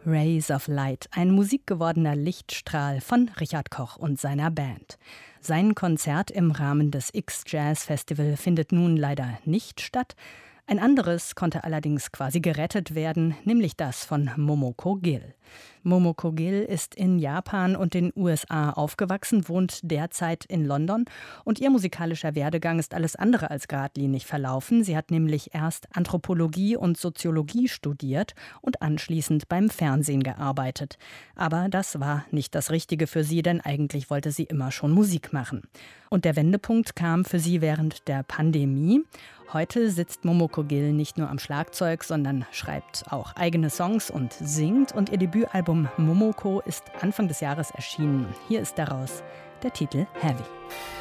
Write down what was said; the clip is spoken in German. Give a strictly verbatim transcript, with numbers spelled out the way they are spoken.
Rays of Light, ein musikgewordener Lichtstrahl von Richard Koch und seiner Band. Sein Konzert im Rahmen des X-Jazz-Festival findet nun leider nicht statt. Ein anderes konnte allerdings quasi gerettet werden, nämlich das von Momoko Gill. Momoko Gill ist in Japan und den U S A aufgewachsen, wohnt derzeit in London und ihr musikalischer Werdegang ist alles andere als geradlinig verlaufen. Sie hat nämlich erst Anthropologie und Soziologie studiert und anschließend beim Fernsehen gearbeitet. Aber das war nicht das Richtige für sie, denn eigentlich wollte sie immer schon Musik machen. Und der Wendepunkt kam für sie während der Pandemie. Heute sitzt Momoko Gill nicht nur am Schlagzeug, sondern schreibt auch eigene Songs und singt. Und ihr Debütalbum Momoko ist Anfang des Jahres erschienen. Hier ist daraus der Titel Heavy.